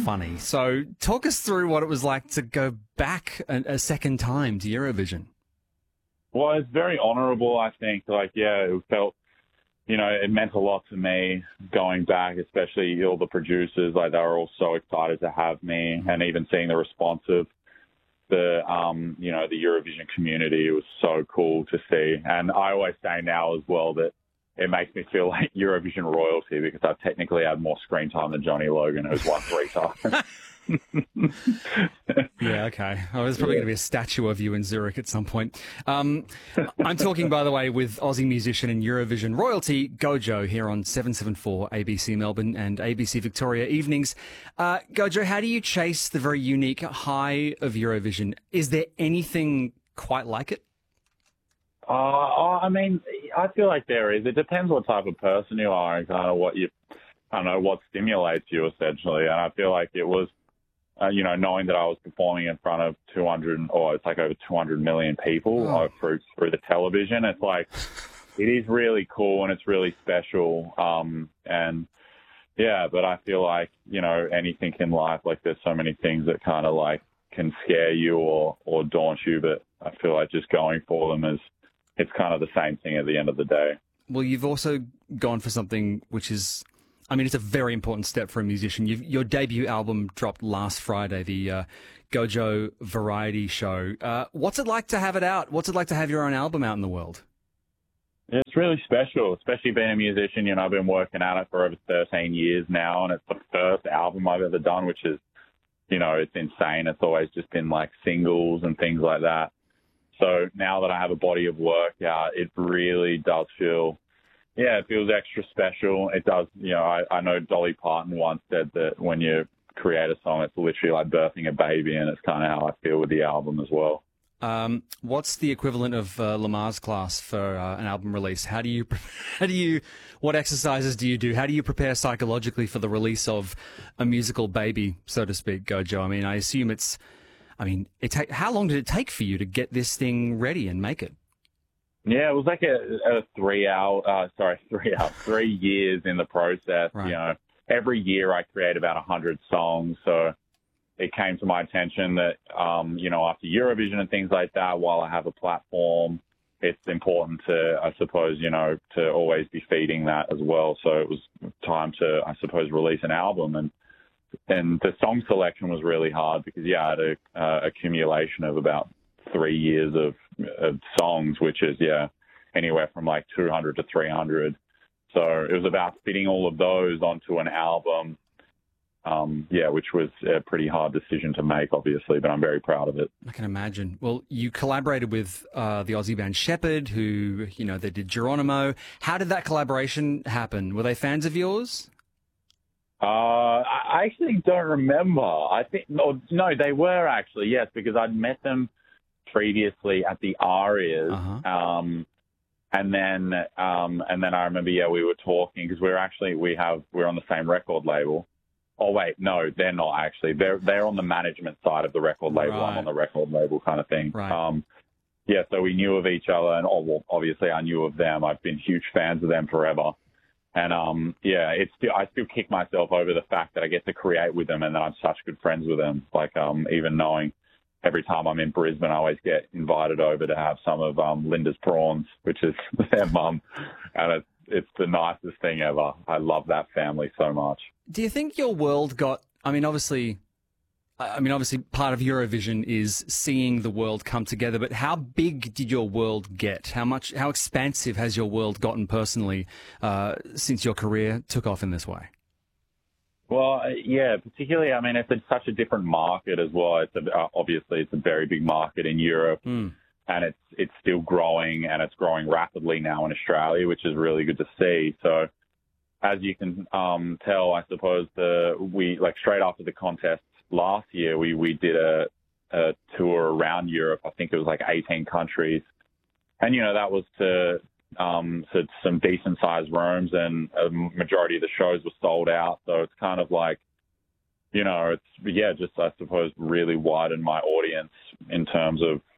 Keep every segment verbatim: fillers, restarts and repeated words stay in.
funny. So talk us through what it was like to go back a, a second time to Eurovision. Well, it's very honourable, I think. Like, yeah, it felt, you know, it meant a lot to me going back, especially all the producers. Like, they were all so excited to have me, and even seeing the response of the, um, you know, the Eurovision community. It was so cool to see. And I always say now as well that it makes me feel like Eurovision royalty because I've technically had more screen time than Johnny Logan, who's won three times. Yeah, okay. Oh, there's probably yeah. going to be a statue of you in Zurich at some point. Um, I'm talking, by the way, with Aussie musician and Eurovision royalty, Gojo, here on seven seventy-four A B C Melbourne and A B C Victoria evenings. Uh, Gojo, how do you chase the very unique high of Eurovision? Is there anything quite like it? Uh, I mean, I feel like there is. It depends what type of person you are and kind of what you, I don't know, what stimulates you, essentially. And I feel like it was, uh, you know, knowing that I was performing in front of two hundred, or it's like over two hundred million people oh. uh, through, through the television, it's like, it is really cool and it's really special. Um, and, yeah, but I feel like, you know, anything in life, like there's so many things that kind of like can scare you or, or daunt you, but I feel like just going for them is, it's kind of the same thing at the end of the day. Well, you've also gone for something which is, I mean, it's a very important step for a musician. You've, your debut album dropped last Friday, the uh, Gojo Variety Show. Uh, what's it like to have it out? What's it like to have your own album out in the world? It's really special, especially being a musician. You know, I've been working at it for over thirteen years now, and it's the first album I've ever done, which is, you know, it's insane. It's always just been like singles and things like that. So now that I have a body of work out, it really does feel, yeah, it feels extra special. It does, you know, I, I know Dolly Parton once said that when you create a song, it's literally like birthing a baby, and it's kind of how I feel with the album as well. Um, what's the equivalent of uh, Lamar's class for uh, an album release? How do you, how do you, what exercises do you do? How do you prepare psychologically for the release of a musical baby, so to speak, Gojo? I mean, I assume it's, I mean, it ta- how long did it take for you to get this thing ready and make it? Yeah, it was like a, a three hour, uh, sorry, three hours, three years in the process. Right. You know, every year I create about a hundred songs. So it came to my attention that, um, you know, after Eurovision and things like that, while I have a platform, it's important to, I suppose, you know, to always be feeding that as well. So it was time to, I suppose, release an album. And And the song selection was really hard because, yeah, I had a uh, accumulation of about three years of, of songs, which is, yeah, anywhere from like two hundred to three hundred. So it was about fitting all of those onto an album, um, yeah, which was a pretty hard decision to make, obviously, but I'm very proud of it. I can imagine. Well, you collaborated with uh, the Aussie band Shepherd, who, you know, they did Geronimo. How did that collaboration happen? Were they fans of yours? Uh, I actually don't remember. I think, no, no, they were actually, yes, because I'd met them previously at the Arias. Uh-huh. Um, and then, um, and then I remember, yeah, we were talking because we're actually, we have, we're on the same record label. Oh, wait, no, they're not actually. They're, they're on the management side of the record label. Right. I'm on the record label kind of thing. Right. Um, yeah, so we knew of each other, and oh, well, obviously I knew of them. I've been huge fans of them forever. And, um, yeah, it's still, I still kick myself over the fact that I get to create with them and that I'm such good friends with them. Like, um, even knowing every time I'm in Brisbane, I always get invited over to have some of um, Linda's prawns, which is their mum. And it's, it's the nicest thing ever. I love that family so much. Do you think your world got, I mean, obviously, I mean, obviously part of Eurovision is seeing the world come together, but how big did your world get? How much, how expansive has your world gotten personally uh, since your career took off in this way? Well, yeah, particularly, I mean, it's a, such a different market as well. It's a, uh, obviously, it's a very big market in Europe, mm. and it's it's still growing, and it's growing rapidly now in Australia, which is really good to see. So, as you can um, tell, I suppose the we like straight after the contest last year, we, we did a, a tour around Europe. I think it was like eighteen countries. And, you know, that was to, um, to some decent-sized rooms, and a majority of the shows were sold out. So it's kind of like, you know, it's, yeah, just, I suppose, really widened my audience in terms of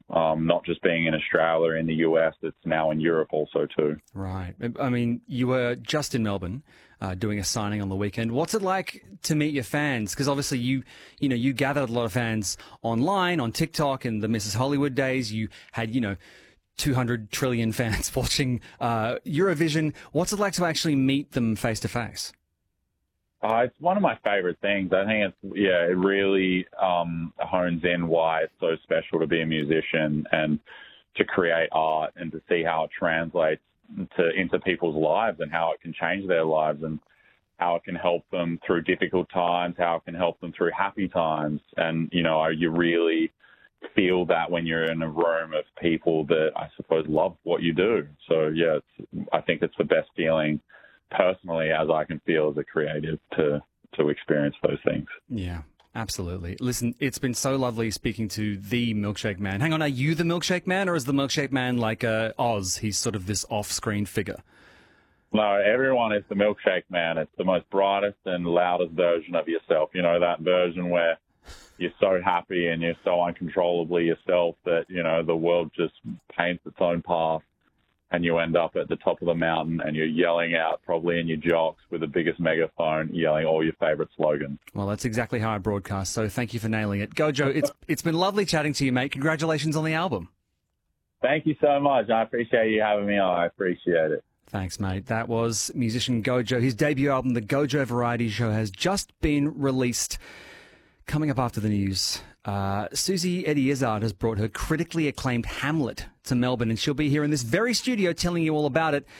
Um, not just being in Australia, in the U S, it's now in Europe also too. Right. I mean, you were just in Melbourne uh, doing a signing on the weekend. What's it like to meet your fans? Because obviously you, you know, you gathered a lot of fans online, on TikTok, in the Missus Hollywood days. You had, you know, two hundred trillion fans watching uh, Eurovision. What's it like to actually meet them face to face? Uh, it's one of my favorite things. I think it's, yeah, it really um, hones in why it's so special to be a musician and to create art and to see how it translates to, into people's lives and how it can change their lives and how it can help them through difficult times, how it can help them through happy times. And, you know, you really feel that when you're in a room of people that I suppose love what you do. So, yeah, it's, I think it's the best feeling personally as I can feel as a creative to to experience those things. Yeah, absolutely. Listen, it's been so lovely speaking to the Milkshake Man. Hang on, are you the Milkshake Man, or is the Milkshake Man like uh, Oz? He's sort of this off-screen figure. No, everyone is the Milkshake Man. It's the most brightest and loudest version of yourself. You know, that version where you're so happy and you're so uncontrollably yourself that, you know, the world just paints its own path. And you end up at the top of the mountain and you're yelling out, probably in your jocks with the biggest megaphone, yelling all your favourite slogans. Well, that's exactly how I broadcast, so thank you for nailing it. Gojo, it's it's been lovely chatting to you, mate. Congratulations on the album. Thank you so much. I appreciate you having me on. I appreciate it. Thanks, mate. That was musician Gojo. His debut album, The Gojo Variety Show, has just been released. Coming up after the news, uh, Susie Eddie Izzard has brought her critically acclaimed Hamlet to Melbourne, and she'll be here in this very studio telling you all about it.